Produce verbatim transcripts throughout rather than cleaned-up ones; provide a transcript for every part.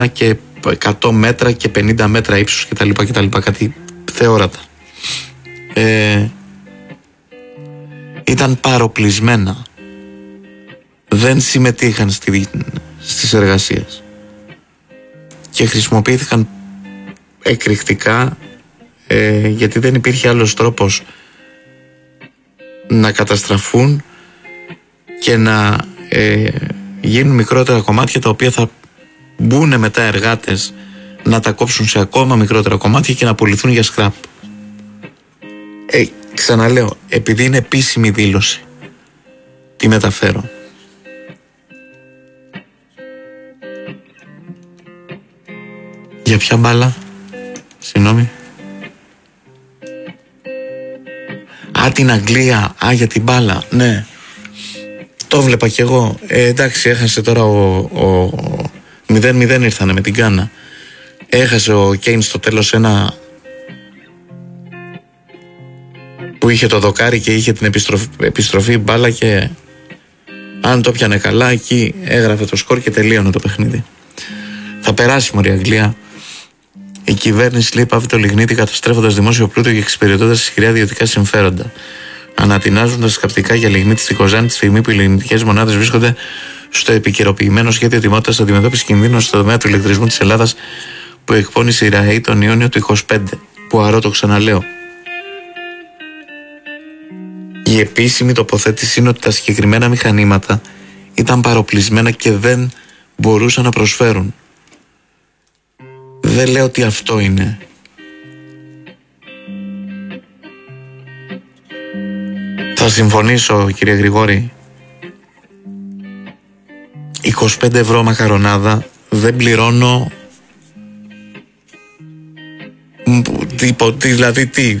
και εκατό μέτρα και πενήντα μέτρα ύψος κτλ. κτλ κάτι θεόρατα. Ε, ήταν παροπλισμένα. Δεν συμμετείχαν στη, στις εργασίες και χρησιμοποιήθηκαν εκρηκτικά, ε, γιατί δεν υπήρχε άλλος τρόπος να καταστραφούν και να ε, γίνουν μικρότερα κομμάτια, τα οποία θα μπουν μετά εργάτες να τα κόψουν σε ακόμα μικρότερα κομμάτια και να πουληθούν για σκράπ. Ε, ξαναλέω, επειδή είναι επίσημη δήλωση, τη μεταφέρω. Για ποια μπάλα? Συγγνώμη. Α, την Αγγλία. Α, για την μπάλα. Ναι. Το βλέπα κι εγώ. Ε, εντάξει, έχασε τώρα ο, ο μηδέν μηδέν ήρθανε με την Γκάνα. Έχασε ο Κέιν στο τέλος ένα που είχε το δοκάρι και είχε την επιστροφή, επιστροφή μπάλα, και αν το πιανε καλά εκεί έγραφε το σκορ και τελείωνε το παιχνίδι. Θα περάσει μωρή Αγγλία. Η κυβέρνηση λέει πάβει το λιγνίτη, καταστρέφοντας δημόσιο πλούτο και εξυπηρετώντας ισχυρά ιδιωτικά συμφέροντα. Ανατινάζοντας σκαπτικά για λιγνίτη στη Κοζάνη τη στιγμή που οι λιγνητικές μονάδες βρίσκονται στο επικαιροποιημένο σχέδιο ετοιμότητας αντιμετώπισης κινδύνων στο τομέα του ηλεκτρισμού της Ελλάδας που εκπώνησε η ΡΑΕ τον Ιούνιο του είκοσι πέντε. Που αρώ το ξαναλέω. Η επίσημη τοποθέτηση είναι ότι τα συγκεκριμένα μηχανήματα ήταν παροπλισμένα και δεν μπορούσαν να προσφέρουν. Δεν λέω ότι αυτό είναι. Θα συμφωνήσω, κύριε Γρηγόρη. είκοσι πέντε ευρώ μακαρονάδα δεν πληρώνω. Τίποτε, δηλαδή τι.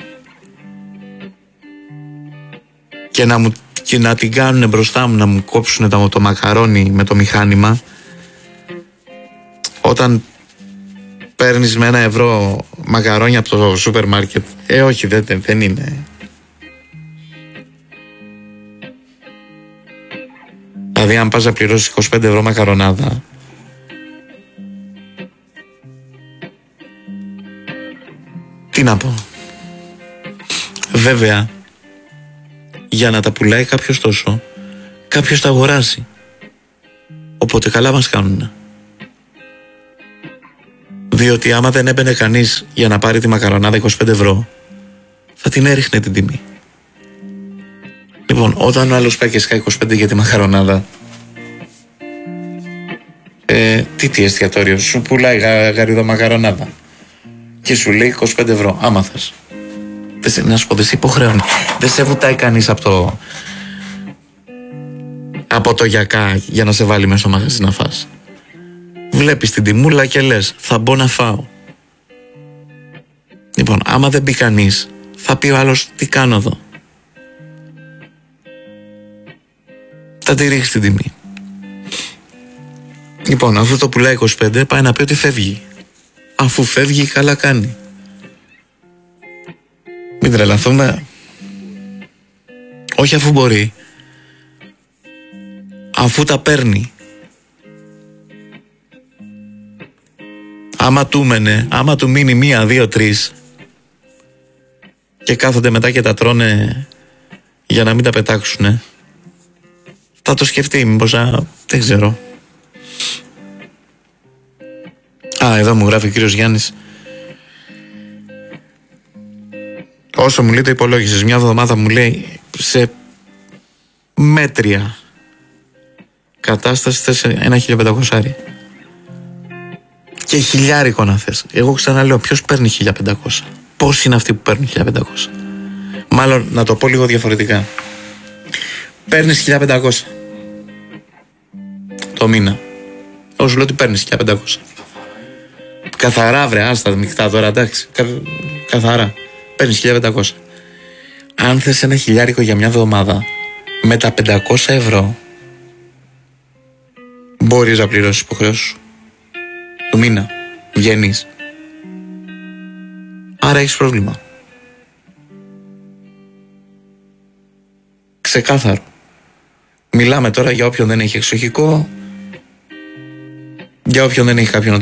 Και να, μου, και να την κάνουν μπροστά μου, να μου κόψουν το, το μακαρόνι με το μηχάνημα, όταν παίρνεις με ένα ευρώ μακαρόνια από το σούπερ μάρκετ. Ε, όχι, δεν, δεν είναι. Δηλαδή, αν πας να πληρώσεις είκοσι πέντε ευρώ μακαρονάδα, τι να πω. Βέβαια, για να τα πουλάει κάποιος τόσο, κάποιος τα αγοράζει. Οπότε καλά μας κάνουνε. Διότι άμα δεν έμπαινε κανείς για να πάρει τη μακαρονάδα είκοσι πέντε ευρώ, θα την έριχνε την τιμή. Λοιπόν, όταν ο άλλος πάει και σκάει είκοσι πέντε για τη μακαρονάδα, ε, τι τι εστιατόριο, σου πουλάει γα, γαρίδα μακαρονάδα και σου λέει είκοσι πέντε ευρώ, άμα θες. Δεν, να σου πω, δεν σε υποχρεώνει. Δεν σε βουτάει κανείς από το από το γιακά για να σε βάλει μέσα στο μαγαζί να φας. Βλέπεις την τιμούλα και λες, θα μπω να φάω. Λοιπόν, άμα δεν μπει κανείς, θα πει ο άλλος, τι κάνω εδώ. Θα τη ρίξει την τιμή. Λοιπόν, αφού το πουλάει είκοσι πέντε, πάει να πει ότι φεύγει. Αφού φεύγει, καλά κάνει. Μην τρελαθούμε. Όχι αφού μπορεί. Αφού τα παίρνει. Άμα του μένε, άμα του μείνει μία, δύο, τρεις και κάθονται μετά και τα τρώνε για να μην τα πετάξουνε, θα το σκεφτεί, μήπως, α, δεν ξέρω. Α, εδώ μου γράφει ο κύριος Γιάννης. Όσο μου λέει το υπολόγισες, μια εβδομάδα μου λέει σε μέτρια κατάσταση θες ένα χίλια πεντακόσια. Και χιλιάρικο να θες. Εγώ ξαναλέω, ποιος παίρνει χίλια πεντακόσια? Πώς είναι αυτοί που παίρνουν χίλια πεντακόσια? Μάλλον να το πω λίγο διαφορετικά. Παίρνεις χίλια πεντακόσια το μήνα. Εγώ σου λέω ότι παίρνεις χίλια πεντακόσια. Καθαρά, βρε, άστα μεικτά τώρα, εντάξει. Κα, καθαρά. Παίρνεις χίλια πεντακόσια. Αν θες ένα χιλιάρικο για μια εβδομάδα, με τα πεντακόσια ευρώ μπορείς να πληρώσεις υποχρεώσεις σου του μήνα. Βγαίνεις. Άρα έχεις πρόβλημα. Ξεκάθαρο. Μιλάμε τώρα για όποιον δεν έχει εξοχικό. Για όποιον δεν έχει κάποιον να